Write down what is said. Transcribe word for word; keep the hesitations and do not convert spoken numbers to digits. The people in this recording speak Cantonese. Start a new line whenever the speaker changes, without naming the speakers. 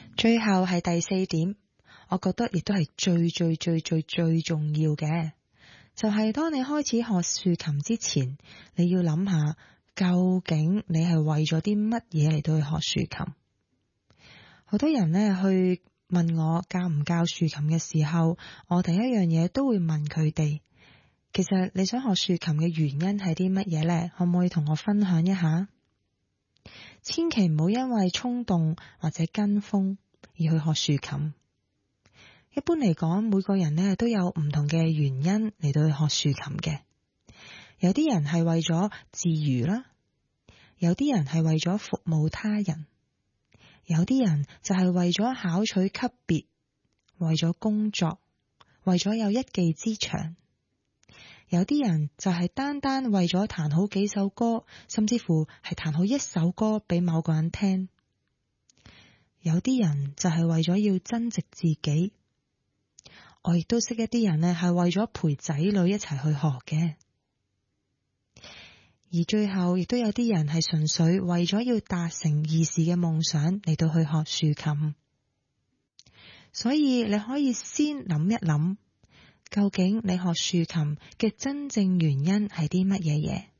最後係第四點，我覺得亦都係最最最最最重要嘅，就係當你開始學豎琴之前，你要諗下究竟你係為咗啲乜嘢嚟到去學豎琴。好多人呢去問我教唔教豎琴嘅時候，我第一樣嘢都會問佢哋，其實你想學豎琴嘅原因係啲乜嘢呢？可唔可以同我分享一下？千祈唔好因為衝動或者跟風而去學豎琴。一般嚟講，每個人呢都有唔同嘅原因嚟到去學豎琴嘅。有啲人係為咗自娛啦，有啲人係為咗服務他人，有啲人就係為咗考取級別，為咗工作，為咗有一技之長。有啲人就係單單為咗彈好幾首歌，甚至乎係彈好一首歌俾某個人聽。有啲人就係為咗要增值自己。我亦都識一啲人呢係為咗陪仔女一齊去學嘅。而最後亦都有啲人係純粹為咗要達成兒時嘅夢想嚟到去學豎琴。所以你可以先諗一諗，究竟你學豎琴嘅真正原因係啲乜嘢嘢？